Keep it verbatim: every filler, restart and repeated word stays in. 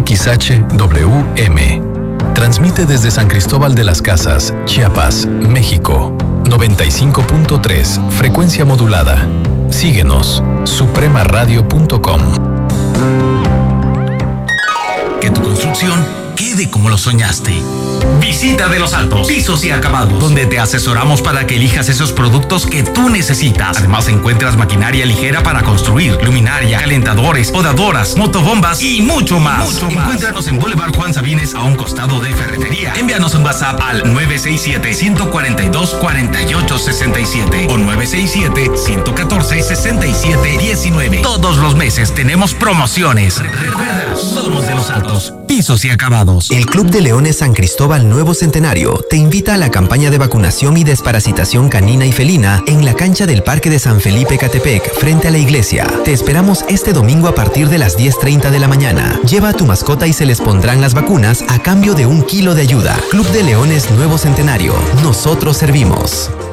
X H W M. Transmite desde San Cristóbal de las Casas, Chiapas, México. noventa y cinco punto tres, frecuencia modulada. Síguenos, suprema radio punto com. Que tu construcción quede como lo soñaste. Visita De Los Altos, Pisos y Acabados, donde te asesoramos para que elijas esos productos que tú necesitas. Además encuentras maquinaria ligera para construir, luminaria, calentadores, podadoras, motobombas y mucho más. Mucho más. Encuéntranos en Boulevard Juan Sabines, a un costado de Ferretería. Envíanos un WhatsApp al nueve seis siete, uno cuatro dos, cuatro ocho seis siete o nueve seis siete, uno uno cuatro, seis siete uno nueve. Todos los meses tenemos promociones. Recuerda, somos De Los Altos, Pisos y Acabados. El Club de Leones San Cristóbal Nuevo Centenario te invita a la campaña de vacunación y desparasitación canina y felina en la cancha del Parque de San Felipe Catepec, frente a la iglesia. Te esperamos este domingo a partir de las diez treinta de la mañana. Lleva a tu mascota y se les pondrán las vacunas a cambio de un kilo de ayuda. Club de Leones Nuevo Centenario. Nosotros servimos.